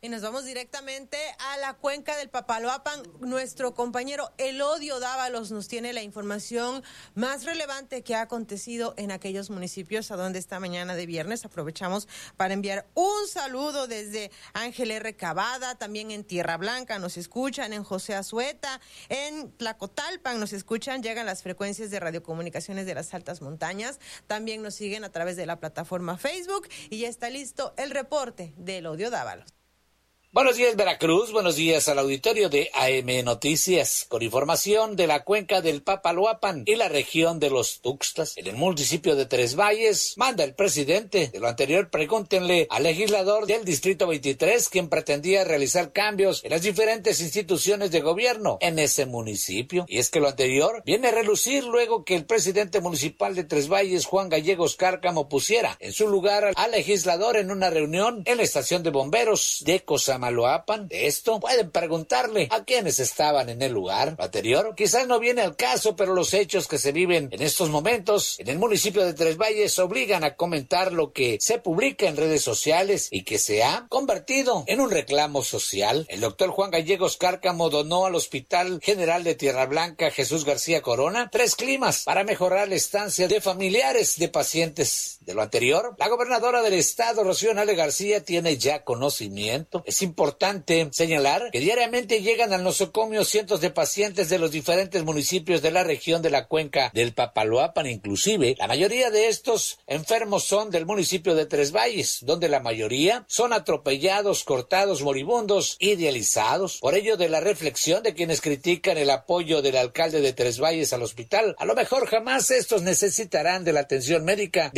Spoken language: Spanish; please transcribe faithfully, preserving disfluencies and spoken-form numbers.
Y nos vamos directamente a la cuenca del Papaloapan. Nuestro compañero Elodio Dávalos nos tiene la información más relevante que ha acontecido en aquellos municipios a donde esta mañana de viernes aprovechamos para enviar un saludo desde Ángel R. Cavada, también en Tierra Blanca nos escuchan, en José Azueta, en Tlacotalpan nos escuchan, llegan las frecuencias de radiocomunicaciones de las altas montañas, también nos siguen a través de la plataforma Facebook y ya está listo el reporte de Elodio Dávalos. Buenos días, Veracruz. Buenos días al auditorio de A M Noticias. Con información de la cuenca del Papaloapan y la región de los Tuxtlas, en el municipio de Tres Valles, manda el presidente. De lo anterior, pregúntenle al legislador del Distrito veintitrés, quien pretendía realizar cambios en las diferentes instituciones de gobierno en ese municipio. Y es que lo anterior viene a relucir luego que el presidente municipal de Tres Valles, Juan Gallegos Cárcamo, pusiera en su lugar al legislador en una reunión en la estación de bomberos de Cosamaloapan. De esto pueden preguntarle a quienes estaban en el lugar. Lo anterior quizás no viene al caso, pero los hechos que se viven en estos momentos en el municipio de Tres Valles obligan a comentar lo que se publica en redes sociales y que se ha convertido en un reclamo social. El doctor Juan Gallegos Cárcamo donó al Hospital General de Tierra Blanca Jesús García Corona tres climas para mejorar la estancia de familiares de pacientes. De lo anterior, la gobernadora del estado, Rocío Nale García, tiene ya conocimiento. Es importante señalar que diariamente llegan al nosocomio cientos de pacientes de los diferentes municipios de la región de la cuenca del Papaloapan. Inclusive, la mayoría de estos enfermos son del municipio de Tres Valles, donde la mayoría son atropellados, cortados, moribundos y dializados. Por ello, de la reflexión de quienes critican el apoyo del alcalde de Tres Valles al hospital, a lo mejor jamás estos necesitarán de la atención médica